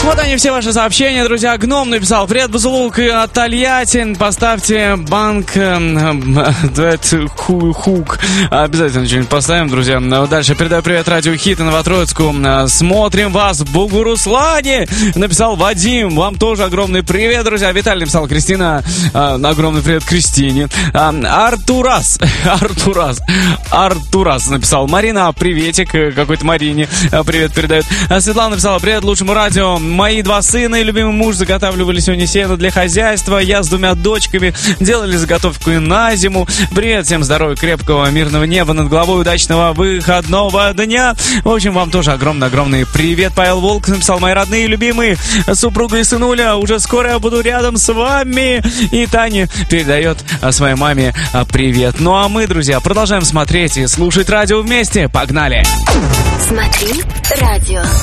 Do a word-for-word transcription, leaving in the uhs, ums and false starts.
Вот они, все ваши сообщения, друзья. Гном написал: привет, Бузулук от Тольятти. Поставьте банк Дуэт Хук. Обязательно что-нибудь поставим, друзья. Дальше передаю привет радио Хит и Новотроицку. Смотрим вас в Бугуруслане. Написал Вадим. Вам тоже огромный привет, друзья. Виталий написал: Кристина. Огромный привет Кристине. Артурас. Артурас. Артурас написал: Марина, приветик. Какой-то Марине привет передает. Светлана написала: привет лучшему радио. Мои два сына и любимый муж заготавливали сегодня сено для хозяйства. Я с двумя дочками делали заготовку на зиму. Привет, всем здоровья, крепкого, мирного неба над головой, удачного выходного дня. В общем, вам тоже огромный-огромный привет. Павел Волк написал: мои родные, любимые, супруга и сынуля, уже скоро я буду рядом с вами. И Таня передает своей маме привет. Ну а мы, друзья, продолжаем смотреть и слушать радио вместе. Погнали! Смотри радио.